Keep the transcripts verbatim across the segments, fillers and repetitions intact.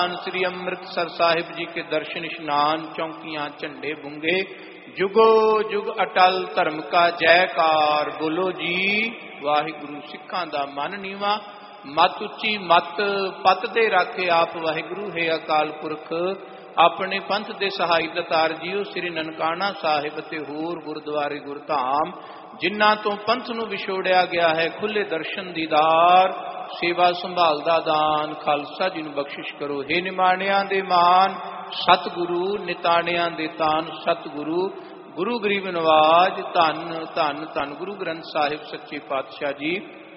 श्री अमृतसर साहिब जी के दर्शन स्नान, चौकियां झंडे बुंगे, जुगो जुग अटल धर्म का जयकार बोलो जी वाहिगुरु। सिखां दा मन नीवा, मत उच्ची मत पत दे राखे आप वाहिगुरु। है अकाल पुरख अपने पंथ दे सहाय दतार जीओ। श्री ननकाना साहिब ते होर गुरुद्वारे गुरधाम जिन्हां तो पंथ नूं विछोड़िया गया है, खुले दर्शन दीदार, सेवा संभाल दा दान, खालसा जी नूं बख्शिश करो। हे निमाणियां दे मान सतगुरु, निताणियां दे तान सतगुरु, गुरु गरीब नवाज धन धन धन गुरु ग्रंथ साहिब सच्चे पातशाह जी।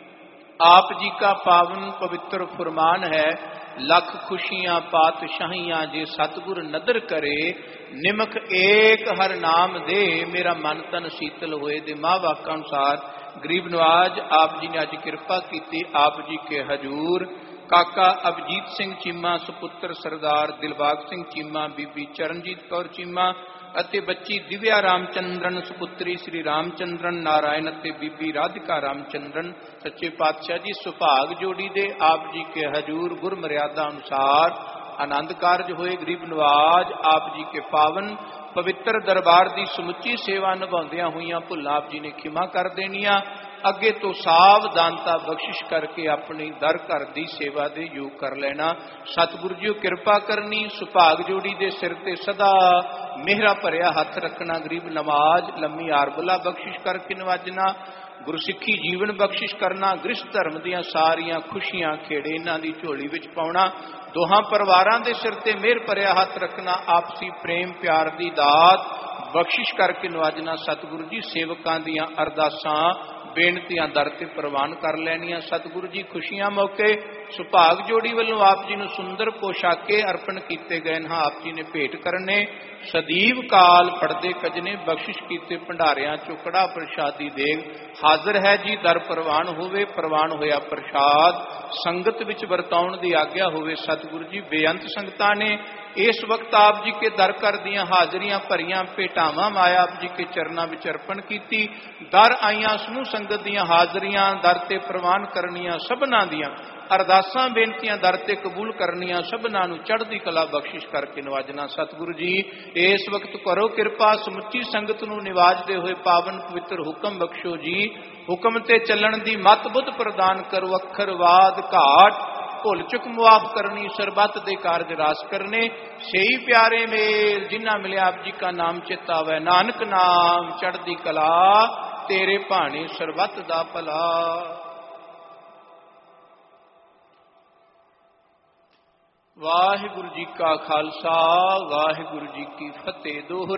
आप जी का पावन पवित्र फुरमान है, लख खुशियां पातशाहियां जे सतगुर नदर करे, निमक एक हर नाम दे, मेरा मन तन शीतल होए। दे मां वाक अनुसार गरीब नवाज आप जी ने अज कृपा की। आप जी के हजूर काका अभिजीत सिंह चीमा, सुपुत्र सरदार दिलबाग सिंह चीमा, बीबी चरणजीत कौर चीमा अते बच्ची दिव्या रामचंद्रन, सुपुत्री श्री रामचंद्रन नारायण अते बीबी राधिका रामचंद्रन सच्चे पातशाह जी सुभाग जोड़ी दे आप जी के हजूर गुर मर्यादा अनुसार आनंद कारज होए। गरीब नवाज आप जी के पावन पवित्र दरबार की समुची सेवा निभाउंदियां होइयां भुल्लां आप जी ने खिमा कर देनिया। अगे तो सावधानता बख्शिश करके अपनी दर घर की सेवा दे योग कर लेना। सतगुरु जी कृपा करनी, सुभाग जोड़ी दे सिर ते सदा मेहरा भरिया हथ रखना। गरीब नवाज लम्मी आरबला बख्शिश करके नवाजना, गुरसिੱਖੀ जीवन बख्शिश करना, गृहस्थ धर्म दियां सारियां खुशियां खेड़े इन्हां दी झोली विच पाउणा। दोहां परिवारां दे सिर ते मेहर भरिया हथ रखना, आपसी प्रेम प्यार दी दात बख्शिश करके नवाजना। सतगुरु जी सेवकां दियां अरदासां बेनतियां दर ते प्रवान कर लैनियां। सतगुरु जी खुशियां मौके सुभाग जोड़ी वालों आप जी नूं सुंदर पोशाके अर्पण किए गए हैं। आप जी ने भेंट करने सदीव काल पड़दे कजने बख्शिश किए भंडारियां चुकड़ा प्रसादी देग हाजिर है जी। दर प्रवान होवे, प्रवान होया प्रसाद संगत विच वरताउण दी आग्या होवे। सतगुरु जी बेअंत संगतां ने इस वक्त आप जी के दर कर दियां हाजरियां भरियां भेटावां माया आप जी के चरणों विच अर्पण कीती। दर आईयां समूह संगत दियां हाजरियां दर ते प्रवान करनियां, सबनां दियां अरदासां बेनतियां दर ते कबूल करनियां, सबनां नूं चढ़दी कला बख्शिश करके नवाजना। सतगुरु जी इस वक्त करो कृपा, समुची संगत नूं निवाजदे होए पावन पवित्र हुक्म बख्शो जी। हुक्म ते चलण दी मत बुद्ध प्रदान करो, अखरवाद घाट भुल चुक मुआफ करनी, सरबत दे कारज रास करने। सही प्यारे मेल जिन्ना मिले आप जी का नाम चेता वै, नानक नाम चढ़दी कला, तेरे भाने सरबत दा भला। वाहिगुरु जी का खालसा, वाहिगुरु जी की फतेह। दोहरे